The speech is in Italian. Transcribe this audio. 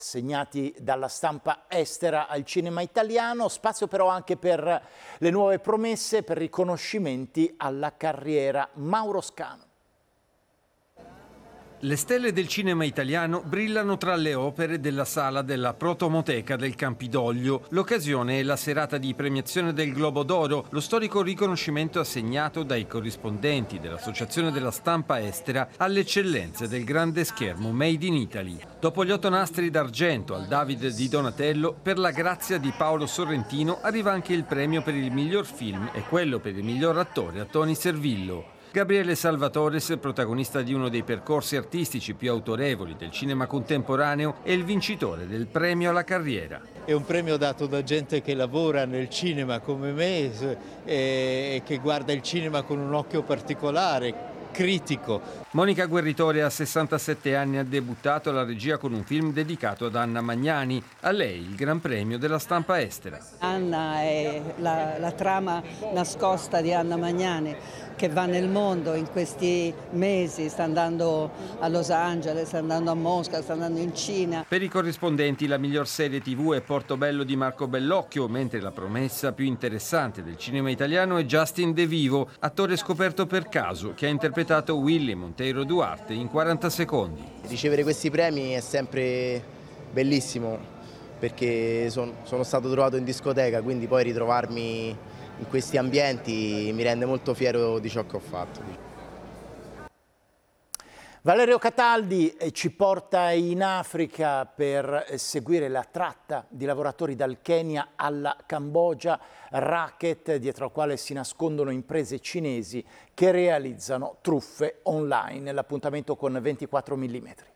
segnati dalla stampa estera al cinema italiano, spazio però anche per le nuove promesse, per riconoscimenti alla carriera. Mauro Scano. Le stelle del cinema italiano brillano tra le opere della sala della Protomoteca del Campidoglio. L'occasione è la serata di premiazione del Globo d'Oro, lo storico riconoscimento assegnato dai corrispondenti dell'Associazione della Stampa Estera alle eccellenze del grande schermo Made in Italy. Dopo gli 8 nastri d'argento al David di Donatello, per la grazia di Paolo Sorrentino arriva anche il premio per il miglior film e quello per il miglior attore a Tony Servillo. Gabriele Salvatores, protagonista di uno dei percorsi artistici più autorevoli del cinema contemporaneo, è il vincitore del premio alla carriera. È un premio dato da gente che lavora nel cinema come me e che guarda il cinema con un occhio particolare, critico. Monica Guerritore a 67 anni ha debuttato alla regia con un film dedicato ad Anna Magnani. A lei il Gran Premio della Stampa Estera. Anna è la trama nascosta di Anna Magnani, che va nel mondo in questi mesi, sta andando a Los Angeles, sta andando a Mosca, sta andando in Cina. Per i corrispondenti la miglior serie TV è Portobello di Marco Bellocchio, mentre la promessa più interessante del cinema italiano è Justin De Vivo, attore scoperto per caso, che ha interpretato Willy Monteiro Duarte in 40 secondi. Ricevere questi premi è sempre bellissimo, perché sono stato trovato in discoteca, quindi poi ritrovarmi in questi ambienti mi rende molto fiero di ciò che ho fatto. Valerio Cataldi ci porta in Africa per seguire la tratta di lavoratori dal Kenya alla Cambogia, racket dietro al quale si nascondono imprese cinesi che realizzano truffe online. L'appuntamento con 24 mm.